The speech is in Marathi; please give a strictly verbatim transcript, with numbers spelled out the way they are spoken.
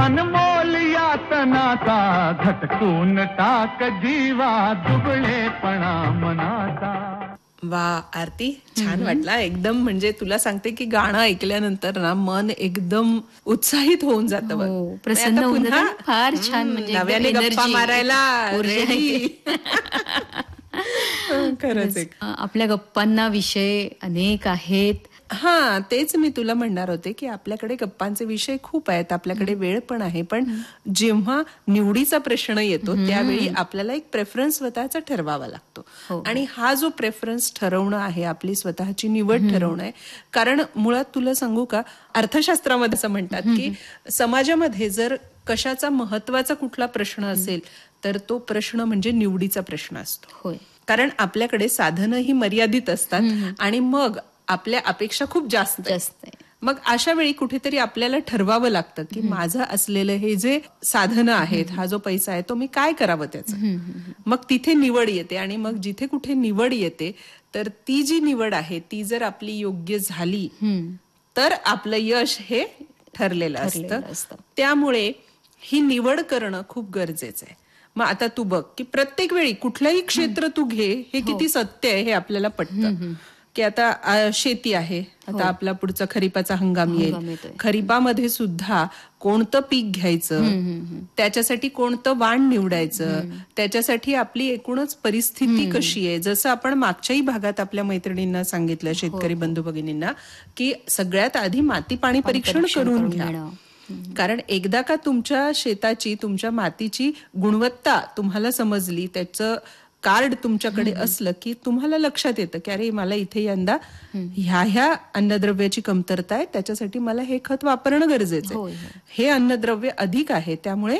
अनमोल यातनाचा झटकून टाक जीवा दुबळेपणा मनाचा. वा आरती, छान वाटला एकदम. म्हणजे तुला सांगते की गाणं ऐकल्यानंतर ना मन एकदम उत्साहित होऊन जातं. हो, प्रसन्न होऊन जातं. फार छान, म्हणजे नव्याने गप्पा मारायला ready. खरंच एक. आपल्या गप्पांना विषय अनेक आहेत. हा, तेच मी तुला म्हणणार होते की आपल्याकडे गप्पांचे विषय खूप आहेत, आपल्याकडे वेळ पण आहे, पण जेव्हा निवडीचा प्रश्न येतो त्यावेळी आपल्याला एक प्रेफरन्स स्वतःचा ठरवावा लागतो. आणि हा जो प्रेफरन्स ठरवणं आहे, आपली स्वतःची निवड ठरवणं आहे. कारण मुळात तुला सांगू का, अर्थशास्त्रामध्ये असं म्हणतात की समाजामध्ये जर कशाचा महत्वाचा कुठला प्रश्न असेल तर तो प्रश्न म्हणजे निवडीचा प्रश्न असतो. कारण आपल्याकडे साधनही मर्यादित असतात आणि मग आपल्या अपेक्षा खूप जास्त जास्त. मग अशा वेळी कुठेतरी आपल्याला ठरवावं लागतं की माझं असलेलं हे जे साधनं आहेत, हा जो पैसा आहे, तो मी काय करावं त्याचं. मग तिथे निवड येते आणि मग जिथे कुठे निवड येते तर ती जी निवड आहे ती जर आपली योग्य झाली तर आपलं यश हे ठरलेलं असतं. त्यामुळे ही निवड करणं खूप गरजेचं आहे. मग आता तू बघ की प्रत्येक वेळी कुठलंही क्षेत्र तू घे, हे किती सत्य आहे हे आपल्याला पटतं. की आता शेती आहे, आता आपला पुढचा खरीपाचा हंगाम येईल, खरीपामध्ये सुद्धा कोणतं पीक घ्यायचं, त्याच्यासाठी कोणतं वाण निवडायचं, त्याच्यासाठी आपली एकूणच परिस्थिती कशी आहे. जसं आपण मागच्याही भागात आपल्या मैत्रिणींना सांगितलं, शेतकरी बंधू भगिनींना, की सगळ्यात आधी माती पाणी परीक्षण करून घ्या. कारण एकदा का तुमच्या शेताची, तुमच्या मातीची गुणवत्ता तुम्हाला समजली, त्याचं कार्ड तुमच्याकडे असलं की तुम्हाला लक्षात येतं की अरे मला इथे यंदा ह्या ह्या अन्नद्रव्याची कमतरता आहे, त्याच्यासाठी मला हे खत वापरणं गरजेचं आहे, हे अन्नद्रव्य अधिक आहे त्यामुळे